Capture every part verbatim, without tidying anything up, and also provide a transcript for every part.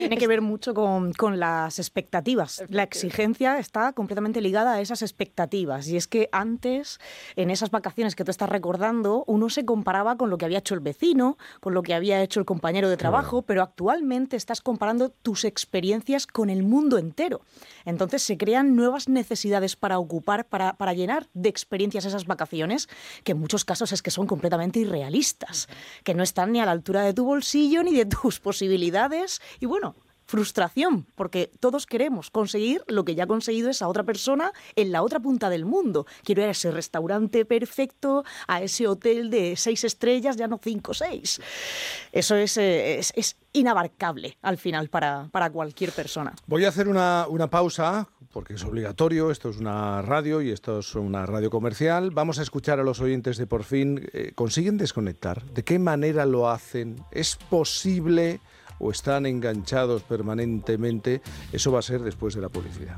Tiene que ver mucho con, con las expectativas. La exigencia está completamente ligada a esas expectativas. Y es que antes, en esas vacaciones que tú estás recordando, uno se comparaba con lo que había hecho el vecino, con lo que había hecho el compañero de trabajo, pero actualmente estás comparando tus experiencias con el mundo entero. Entonces se crean nuevas necesidades para ocupar, para, para llenar de experiencias esas vacaciones, que en muchos casos es que son completamente irrealistas, que no están ni a la altura de tu bolsillo ni de tus posibilidades. Y bueno, frustración, porque todos queremos conseguir lo que ya ha conseguido esa otra persona en la otra punta del mundo. Quiero ir a ese restaurante perfecto, a ese hotel de seis estrellas, ya no cinco o seis. Eso es, es, es inabarcable al final para, para cualquier persona. Voy a hacer una, una pausa, porque es obligatorio, esto es una radio y esto es una radio comercial. Vamos a escuchar a los oyentes de Por Fin. Eh, ¿Consiguen desconectar? ¿De qué manera lo hacen? ¿Es posible o están enganchados permanentemente? Eso va a ser después de la publicidad.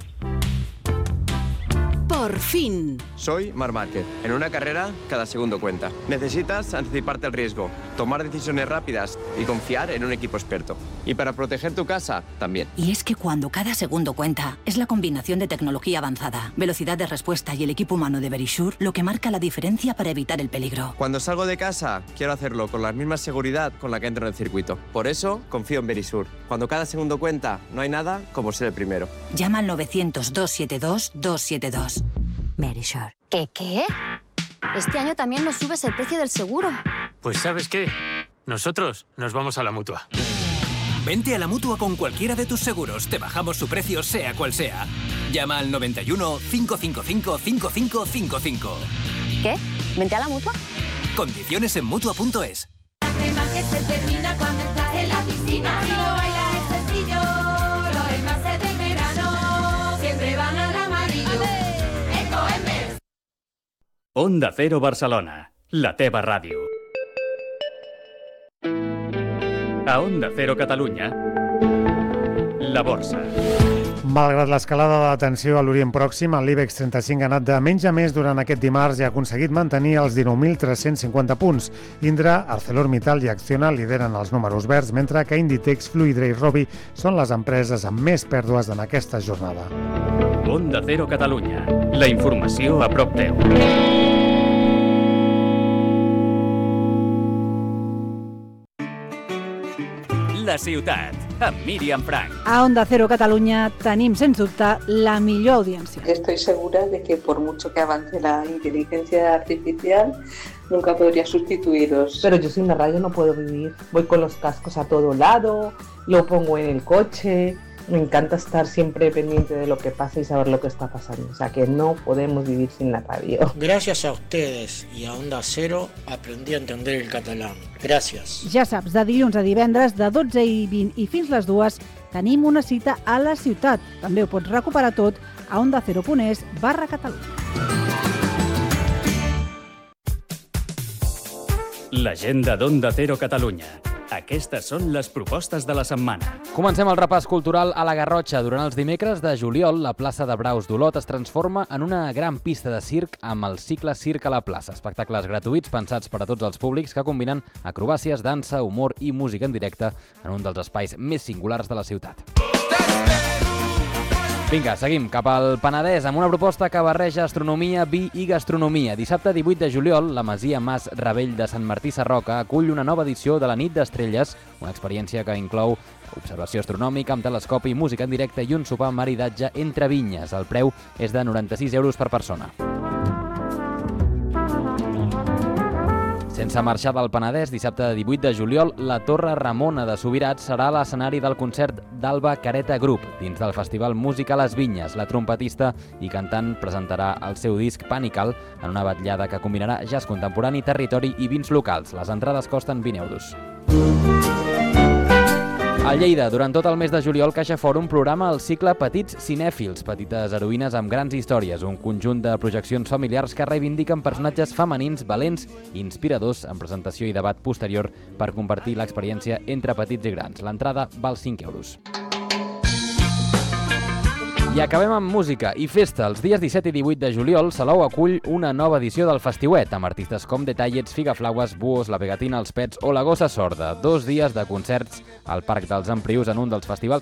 Por fin. Soy Marc Márquez. En una carrera, cada segundo cuenta. Necesitas anticiparte al riesgo, tomar decisiones rápidas y confiar en un equipo experto. Y para proteger tu casa, también. Y es que cuando cada segundo cuenta, es la combinación de tecnología avanzada, velocidad de respuesta y el equipo humano de Verisure lo que marca la diferencia para evitar el peligro. Cuando salgo de casa, quiero hacerlo con la misma seguridad con la que entro en el circuito. Por eso, confío en Verisure. Cuando cada segundo cuenta, no hay nada como ser el primero. Llama al novecientos, doscientos setenta y dos, doscientos setenta y dos. Verisure. ¿Qué qué? Este año también nos subes el precio del seguro. Pues ¿sabes qué? Nosotros nos vamos a la Mutua. Vente a la Mutua con cualquiera de tus seguros. Te bajamos su precio sea cual sea. Llama al noventa y uno, cinco cinco cinco, cinco cinco cinco cinco. ¿Qué? ¿Vente a la Mutua? Condiciones en Mutua punto es. Además que se termina cuando estás en la piscina. Si lo bailas es sencillo, los envases de verano siempre van al amarillo. Ecoembes. Onda Cero Barcelona, la teva ràdio. A Onda Cero Catalunya, la borsa. Malgrat l'escalada de la tensió a l'Orient Pròxim, l'IBEX trenta-cinc ha anat de menys a més durant aquest dimarts i ha aconseguit mantenir els dinou mil tres-cents cinquanta punts. Indra, ArcelorMittal i Acciona lideren els números verds, mentre que Inditex, Fluidra i Robi són les empreses amb més pèrdues en aquesta jornada. Onda Cero Catalunya, la informació a prop teu. La ciutat, amb Míriam Frank. A Onda Cero Catalunya tenim, sens dubte, la millor audiència. Estoy segura de que por mucho que avance la inteligencia artificial, nunca podría sustituiros. Pero yo sin la radio no puedo vivir. Voy con los cascos a todo lado, lo pongo en el coche. Me encanta estar siempre pendiente de lo que pasa y saber lo que está pasando. O sea que no podemos vivir sin la radio. Gracias a ustedes y a Onda Cero aprendí a entender el catalán. Gracias. Ja saps, de dilluns a divendres, de dotze i vint i fins les dues, tenim una cita a la ciutat. També ho pots recuperar tot a ondacero.es barra Catalunya. L'agenda d'Onda Cero Catalunya. Aquestes són les propostes de la setmana. Comencem el repàs cultural a la Garrotxa. Durant els dimecres de juliol, la plaça de Braus d'Olot es transforma en una gran pista de circ amb el cicle Circ a la plaça. Espectacles gratuïts pensats per a tots els públics que combinen acrobàcies, dansa, humor i música en directe en un dels espais més singulars de la ciutat. Vinga, seguim cap al Penedès amb una proposta que barreja astronomia, vi i gastronomia. Dissabte divuit de juliol, la Masia Mas Ravell de Sant Martí Sarroca acull una nova edició de la Nit d'Estrelles, una experiència que inclou observació astronòmica amb telescopi, música en directe i un sopar maridatge entre vinyes. El preu és de noranta-sis euros per persona. Sense marxar del Penedès, dissabte divuit de juliol, la Torre Ramona de Subirats serà l'escenari del concert d'Alba Careta Group. Dins del festival Música a les Vinyes, la trompetista i cantant presentarà el seu disc Panical en una vetllada que combinarà jazz contemporani, territori i vins locals. Les entrades costen vint euros. A Lleida, durant tot el mes de juliol, Caixa Fòrum programa el cicle Petits Cinèfils, petites heroïnes amb grans històries, un conjunt de projeccions familiars que reivindiquen personatges femenins, valents i inspiradors, en presentació i debat posterior per compartir l'experiència entre petits i grans. L'entrada val cinc euros. I acabem amb música i festa. Els dies disset i divuit de juliol, Salou acull una nova edició del Festiuet, amb artistes com Detallets, Figaflaues, Buos, La Pegatina, Els Pets o La Gossa Sorda. Dos dies de concerts al Parc dels Emprius en un dels festivals